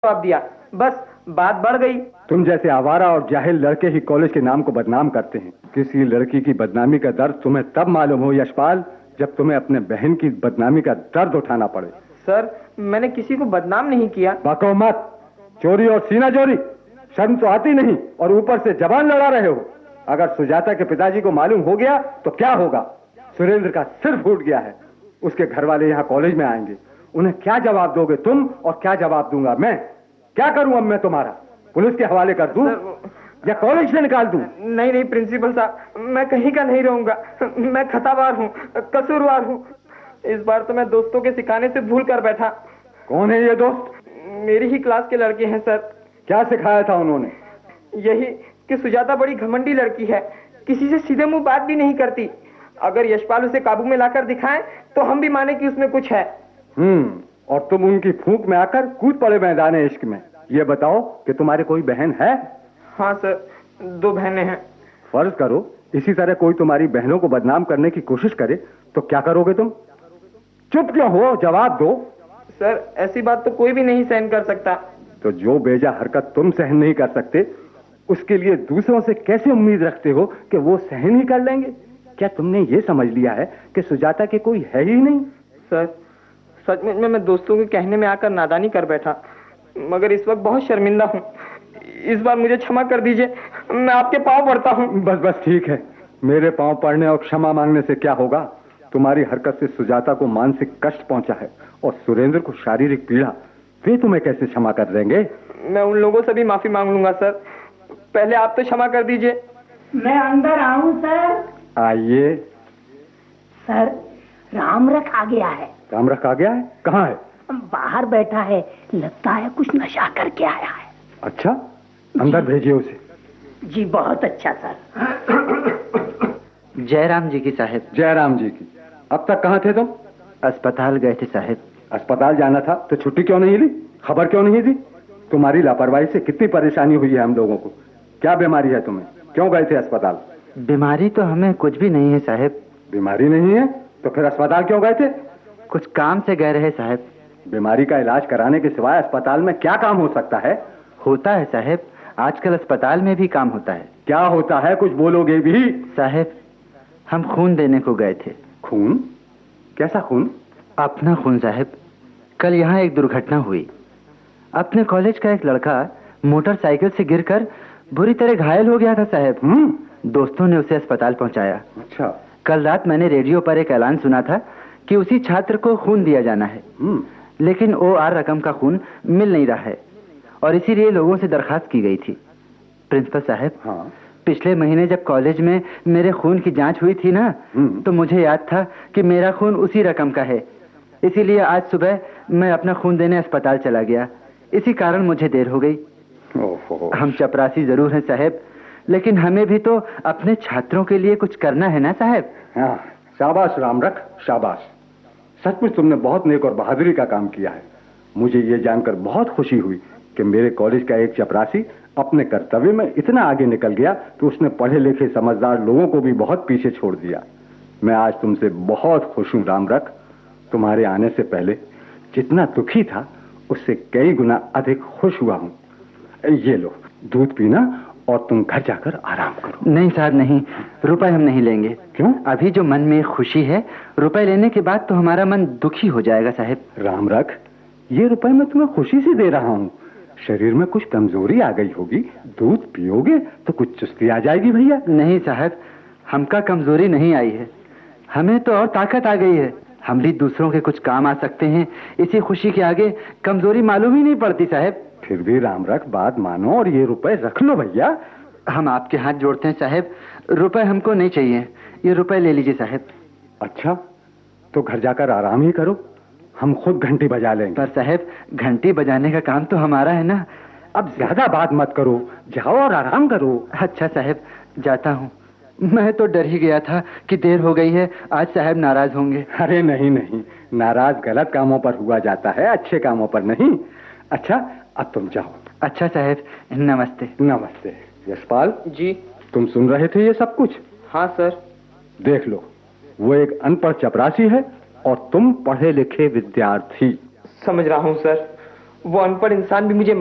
जवाब दिया, बस बात बढ़ गई। तुम जैसे आवारा और जाहिल लड़के ही कॉलेज के नाम को बदनाम करते हैं। किसी लड़की की बदनामी का दर्द तुम्हें तब मालूम हो यशपाल, जब तुम्हें अपने बहन की बदनामी का दर्द उठाना पड़े। सर, मैंने किसी को बदनाम नहीं किया। बको मत। चोरी और सीना चोरी, शर्म तो आती नहीं और ऊपर से जबान लड़ा रहे हो। अगर सुजाता के पिताजी को मालूम हो गया तो क्या होगा? सुरेंद्र का सिर फूट गया है। उसके घर वाले यहाँ कॉलेज में आएंगे, उन्हें क्या जवाब दोगे तुम और क्या जवाब दूंगा मैं? क्या करूं अब मैं तुम्हारा? पुलिस के हवाले कर दूं या कॉलेज से निकाल दूं? नहीं नहीं प्रिंसिपल साहब, मैं कहीं का नहीं रहूंगा। मैं खतावार हूँ, कसूरवार हूँ। इस बार तो मैं दोस्तों के सिखाने से भूल कर बैठा। कौन है ये दोस्त? मेरी ही क्लास के लड़के हैं सर। क्या सिखाया था उन्होंने? यही कि सुजाता बड़ी घमंडी लड़की है, किसी से सीधे मुंह बात भी नहीं करती। अगर यशपाल उसे काबू में लाकर दिखाएं तो हम भी माने कि उसमें कुछ है। और तुम उनकी फूंक में आकर कूद पड़े मैदान इश्क में। ये बताओ कि तुम्हारी कोई बहन है? हाँ सर, 2 बहनें हैं। फर्ज करो इसी तरह कोई तुम्हारी बहनों को बदनाम करने की कोशिश करे तो क्या करोगे तुम? चुप क्यों हो? जवाब दो। सर, ऐसी बात तो कोई भी नहीं सहन कर सकता। तो जो बेजा हरकत तुम सहन नहीं कर सकते, उसके लिए दूसरों से कैसे उम्मीद रखते हो कि वो सहन ही कर लेंगे? क्या तुमने ये समझ लिया है कि सुजाता के कोई है ही नहीं? सर, सच में मैं दोस्तों के कहने में आकर नादानी कर बैठा, मगर इस वक्त बहुत शर्मिंदा हूँ। इस बार मुझे क्षमा कर दीजिए, मैं आपके पांव पड़ता हूँ। बस बस ठीक है, मेरे पांव पड़ने और क्षमा मांगने से क्या होगा? तुम्हारी हरकत से सुजाता को मानसिक कष्ट पहुंचा है और सुरेंद्र को शारीरिक पीड़ा। वे तुम्हें कैसे क्षमा कर देंगे? मैं उन लोगों से भी माफी मांग लूंगा सर, पहले आप तो क्षमा कर दीजिए। मैं अंदर आऊं सर? आइए। सर, रामरख आ गया है। रामरख आ गया है? कहाँ है? बाहर बैठा है, लगता है कुछ नशा करके आया है। अच्छा, अंदर भेजिए उसे। जी बहुत अच्छा सर। जयराम जी की साहब। जयराम जी की। अब तक कहाँ थे तुम? अस्पताल गए थे साहब। अस्पताल जाना था तो छुट्टी क्यों नहीं ली? खबर क्यों नहीं दी? तुम्हारी लापरवाही से कितनी परेशानी हुई है हम लोगों को। क्या बीमारी है तुम्हें? क्यों गए थे अस्पताल? बीमारी तो हमें कुछ भी नहीं है साहब। बीमारी नहीं है तो फिर अस्पताल क्यों गए थे? कुछ काम से गए रहे साहब। बीमारी का इलाज कराने के सिवाय अस्पताल में क्या काम हो सकता है? होता है साहब, आजकल अस्पताल में भी काम होता है। क्या होता है? कुछ बोलोगे भी? साहब, हम खून देने को गए थे। खून? कैसा खून? अपना खून साहब। कल यहाँ एक दुर्घटना हुई। अपने कॉलेज का एक लड़का मोटरसाइकिल से गिरकर बुरी तरह घायल हो गया था साहब। दोस्तों ने उसे अस्पताल पहुंचाया। अच्छा। कल रात मैंने रेडियो पर एक ऐलान सुना था कि उसी छात्र को खून दिया जाना है, लेकिन OR रकम का खून मिल नहीं रहा है और इसीलिए लोगों से दरखास्त की गई थी। प्रिंसिपल साहब, हाँ? पिछले महीने जब कॉलेज में मेरे खून की जांच हुई थी ना, तो मुझे याद था कि मेरा खून उसी रकम का है। इसीलिए आज सुबह मैं अपना खून देने अस्पताल चला गया। इसी कारण मुझे देर हो गई। हम चपरासी जरूर हैं साहब, लेकिन हमें भी तो अपने छात्रों के लिए कुछ करना है ना साहब। हाँ, शाबाश रामरख, शाबाश। सचमुच तुमने बहुत नेक और बहादुरी का काम किया है। मुझे ये जानकर बहुत खुशी हुई कि मेरे कॉलेज का एक चपरासी अपने कर्तव्य में इतना आगे निकल गया कि उसने पढ़े लिखे समझदार लोगों को भी बहुत पीछे छोड़ दिया। मैं आज तुमसे बहुत खुश हूँ रामरख। तुम्हारे आने से पहले जितना दुखी था उससे कई गुना अधिक खुश हुआ हूँ। ये लो, दूध पीना और तुम घर जाकर आराम करो। नहीं साहब नहीं, रुपए हम नहीं लेंगे। क्यों? अभी जो मन में खुशी है, रुपए लेने के बाद तो हमारा मन दुखी हो जाएगा साहब। रामरख, ये रुपए मैं तुम्हें खुशी से दे रहा हूँ। शरीर में कुछ कमजोरी आ गई होगी, दूध पियोगे तो कुछ चुस्ती आ जाएगी भैया। नहीं साहब, हमका कमजोरी नहीं आई है, हमें तो और ताकत आ गई है। हम भी दूसरों के कुछ काम आ सकते हैं। इसी खुशी के आगे कमजोरी मालूम ही नहीं पड़ती साहब। फिर भी रामरख, बात मानो और ये रुपए रख लो भैया। हम आपके हाथ जोड़ते हैं साहब, रुपए हमको नहीं चाहिए, ये रुपए ले लीजिए साहब। अच्छा, तो घर जाकर आराम ही करो, हम खुद घंटी बजा लेंगे। पर साहब, घंटी बजाने का काम तो हमारा है ना। अब ज्यादा बात मत करो, जाओ और आराम करो। अच्छा साहब, जाता हूँ। मैं तो डर ही गया था कि देर हो गई है, आज साहब नाराज होंगे। अरे नहीं नहीं, नाराज गलत कामों पर हुआ जाता है, अच्छे कामों पर नहीं। अच्छा, अब तुम जाओ। अच्छा साहब, नमस्ते। नमस्ते। यशपाल जी। तुम सुन रहे थे ये सब कुछ? हाँ सर। देख लो, वो एक अनपढ़ चपरासी है और तुम पढ़े लिखे विद्यार्थी। समझ रहा हूँ सर, वो अनपढ़ इंसान भी मुझे